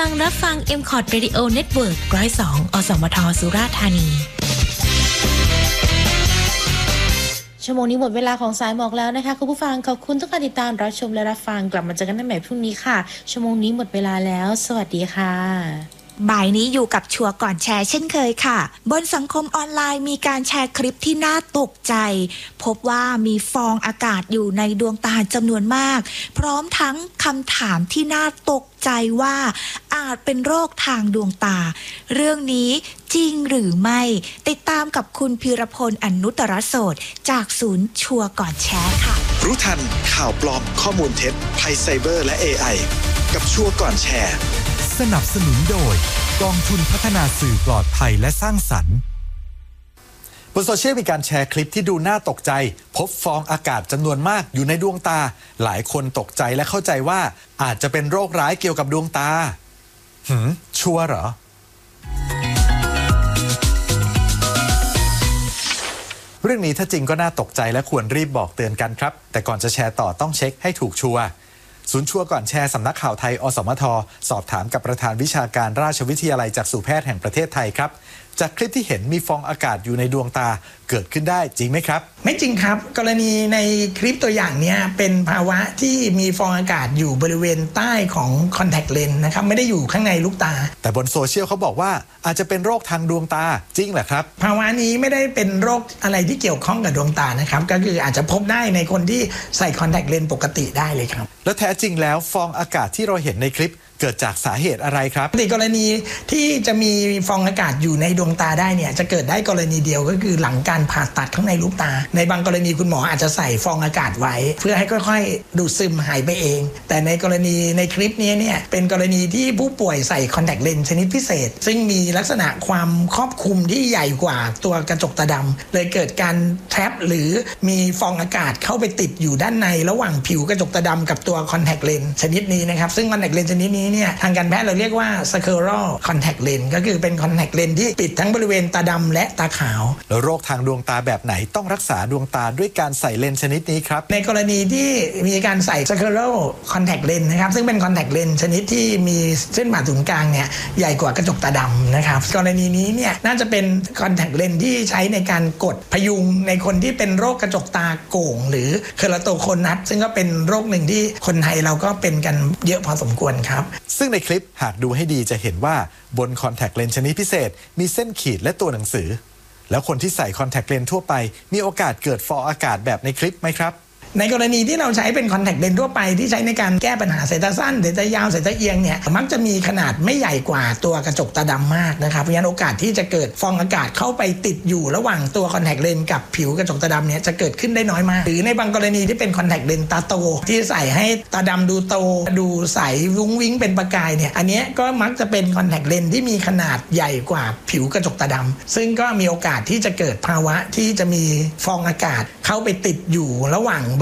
ลังรับฟัง MCOT Radio Network 102 อสมท สุราษฎร์ธานีชั่วโมงนี้หมดเวลาของสายหมอกแล้วนะคะคุณผู้ฟังขอบคุณทุกการติดตามรับชมและรับฟังกลับมาเจอกันได้ใหม่พรุ่งนี้ค่ะชั่วโมงนี้หมดเวลาแล้วสวัสดีค่ะบ่ายนี้อยู่กับชัวร์ก่อนแชร์เช่นเคยค่ะบนสังคมออนไลน์มีการแชร์คลิปที่น่าตกใจพบว่ามีฟองอากาศอยู่ในดวงตาจำนวนมากพร้อมทั้งคำถามที่น่าตกใจว่าอาจเป็นโรคทางดวงตาเรื่องนี้จริงหรือไม่ติดตามกับคุณพีรพลอนุตตรโสดจากศูนย์ชัวร์ก่อนแชร์ค่ะรู้ทันข่าวปลอมข้อมูลเท็จภัยไซเบอร์และ AI กับชัวร์ก่อนแชร์สนับสนุนโดยกองทุนพัฒนาสื่อปลอดภัยและสร้างสรรค์บนโซเชียลมีการแชร์คลิปที่ดูน่าตกใจพบฟองอากาศจำนวนมากอยู่ในดวงตาหลายคนตกใจและเข้าใจว่าอาจจะเป็นโรคร้ายเกี่ยวกับดวงตาชัวร์เหรอเรื่องนี้ถ้าจริงก็น่าตกใจและควรรีบบอกเตือนกันครับแต่ก่อนจะแชร์ต่อต้องเช็คให้ถูกชัวร์ศูนย์ชัวร์ก่อนแชร์สำนักข่าวไทยอสมทสอบถามกับประธานวิชาการราชวิทยาลัยจักษุแพทย์แห่งประเทศไทยครับจากคลิปที่เห็นมีฟองอากาศอยู่ในดวงตาเกิดขึ้นได้จริงไหมครับไม่จริงครับกรณีในคลิปตัวอย่างนี้เป็นภาวะที่มีฟองอากาศอยู่บริเวณใต้ของคอนแทคเลนส์นะครับไม่ได้อยู่ข้างในลูกตาแต่บนโซเชียลเขาบอกว่าอาจจะเป็นโรคทางดวงตาจริงเหรอครับภาวะนี้ไม่ได้เป็นโรคอะไรที่เกี่ยวข้องกับดวงตานะครับก็คืออาจจะพบได้ในคนที่ใส่คอนแทคเลนส์ปกติได้เลยครับแล้วแท้จริงแล้วฟองอากาศที่เราเห็นในคลิปเกิดจากสาเหตุอะไรครับในกรณีที่จะมีฟองอากาศอยู่ในดวงตาได้เนี่ยจะเกิดได้กรณีเดียวก็คือหลังการผ่าตัดข้างในลูกตาในบางกรณีคุณหมออาจจะใส่ฟองอากาศไว้เพื่อให้ค่อยๆดูดซึมหายไปเองแต่ในกรณีในคลิปนี้เนี่ยเป็นกรณีที่ผู้ป่วยใส่คอนแทคเลนส์ชนิดพิเศษซึ่งมีลักษณะความครอบคลุมที่ใหญ่กว่าตัวกระจกตาดำเลยเกิดการแทรปหรือมีฟองอากาศเข้าไปติดอยู่ด้านในระหว่างผิวกระจกตาดำกับตัวคอนแทคเลนส์ชนิดนี้นะครับซึ่งคอนแทคเลนส์ชนิดนี้เนี่ยทางการแพทย์เราเรียกว่า scleral contact lens ก็คือเป็น contact lens ที่ปิดทั้งบริเวณตาดำและตาขาวแล้วโรคทางดวงตาแบบไหนต้องรักษาดวงตาด้วยการใส่เลนส์ชนิดนี้ครับในกรณีที่มีการใส่ scleral contact lens นะครับซึ่งเป็น contact lens ชนิดที่มีเส้นผ่าศูนย์กลางเนี่ยใหญ่กว่ากระจกตาดำนะครับกรณีนี้เนี่ยน่าจะเป็น contact lens ที่ใช้ในการกดพยุงในคนที่เป็นโรคกระจกตาโก่งหรือเคอราโตโคนัสซึ่งก็เป็นโรคหนึ่งที่คนไทยเราก็เป็นกันเยอะพอสมควรครับซึ่งในคลิปหากดูให้ดีจะเห็นว่าบนคอนแทคเลนส์ชนิดพิเศษมีเส้นขีดและตัวหนังสือแล้วคนที่ใส่คอนแทคเลนส์ทั่วไปมีโอกาสเกิดฟองอากาศแบบในคลิปไหมครับในกรณีที่เราใช้เป็นคอนแทคเลนส์ทั่วไปที่ใช้ในการแก้ปัญหาสายตาสั้นสายตายาวสายตาเอียงเนี่ยมักจะมีขนาดไม่ใหญ่กว่าตัวกระจกตาดำมากนะครับเพราะฉะนั้นโอกาสที่จะเกิดฟองอากาศเข้าไปติดอยู่ระหว่างตัวคอนแทคเลนส์กับผิวกระจกตาดำเนี่ยจะเกิดขึ้นได้น้อยมากหรือในบางกรณีที่เป็นคอนแทคเลนส์ตาโตที่ใส่ให้ตาดำดูโตดูใสวุ้งวิ้งเป็นประกายเนี่ยอันนี้ก็มักจะเป็นคอนแทคเลนส์ที่มีขนาดใหญ่กว่าผิวกระจกตาดำซึ่งก็มีโอกาสที่จะเกิดภาวะที่จะมีฟองอากาศเข้าไปติดอยู่ระหว่าง